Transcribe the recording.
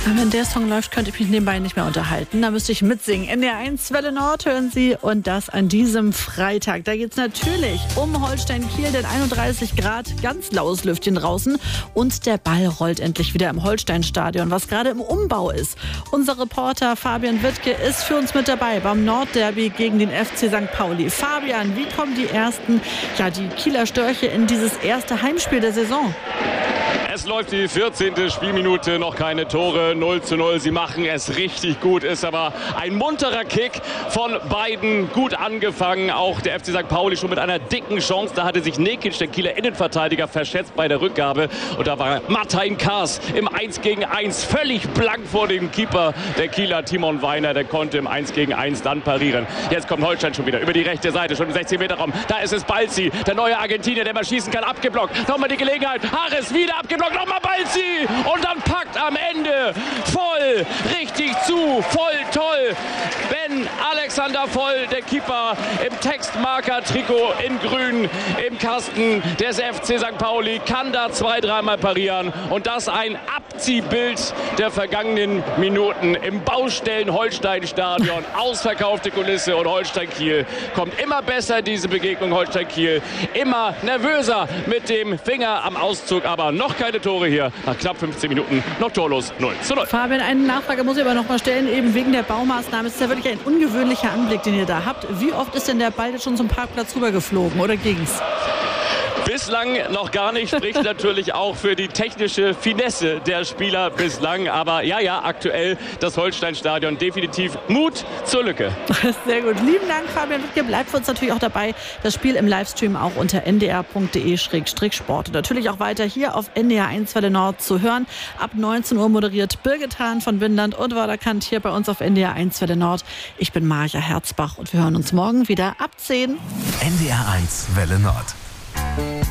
Wenn der Song läuft, könnte ich mich nebenbei nicht mehr unterhalten. Da müsste ich mitsingen. NDR1 Welle Nord hören Sie und das an diesem Freitag. Da geht es natürlich um Holstein-Kiel, denn 31 Grad, ganz laues Lüftchen draußen und der Ball rollt endlich wieder im Holstein-Stadion, was gerade im Umbau ist. Unser Reporter Fabian Wittke ist für uns mit dabei beim Nordderby gegen den FC St. Pauli. Fabian, wie kommen die die Kieler Störche in dieses erste Heimspiel der Saison? Es läuft die 14. Spielminute, noch keine Tore, 0:0. Sie machen es richtig gut, ist aber ein munterer Kick von beiden, gut angefangen. Auch der FC St. Pauli schon mit einer dicken Chance. Da hatte sich Nekic, der Kieler Innenverteidiger, verschätzt bei der Rückgabe. Und da war Martin Kaas im 1-gegen-1 völlig blank vor dem Keeper. Der Kieler Timon Weiner, der konnte im 1-gegen-1 dann parieren. Jetzt kommt Holstein schon wieder über die rechte Seite, schon im 16-Meter-Raum. Da ist es Balzi, der neue Argentinier, der mal schießen kann, abgeblockt. Nochmal die Gelegenheit, Harris wieder abgeblockt. Nochmal Balzi und dann packt am Ende Voll richtig zu, Voll toll. Ben Alexander Voll, der Keeper im Textmarker-Trikot in grün im Kasten des FC St. Pauli, kann da 2-3 Mal parieren und das ein Abziehbild der vergangenen Minuten im Baustellen-Holstein-Stadion. Ausverkaufte Kulisse und Holstein-Kiel kommt immer besser, diese Begegnung. Holstein-Kiel immer nervöser mit dem Finger am Auszug, aber noch keine Tore hier. Nach knapp 15 Minuten noch torlos 0:0. Fabian, eine Nachfrage muss ich aber noch mal stellen, eben wegen der Baumaßnahme. Es ist ja wirklich ein ungewöhnlicher Anblick, den ihr da habt. Wie oft ist denn der Ball jetzt schon zum Parkplatz rübergeflogen oder ging's? Bislang noch gar nicht, spricht natürlich auch für die technische Finesse der Spieler bislang. Aber ja, aktuell das Holstein-Stadion definitiv Mut zur Lücke. Sehr gut. Lieben Dank, Fabian Wittke. Bleibt für uns natürlich auch dabei. Das Spiel im Livestream auch unter ndr.de/sport. Und natürlich auch weiter hier auf NDR1 Welle Nord zu hören. Ab 19 Uhr moderiert Birgit Hahn von Windland und Waderkant hier bei uns auf NDR1 Welle Nord. Ich bin Marja Herzbach und wir hören uns morgen wieder ab 10. NDR1 Welle Nord.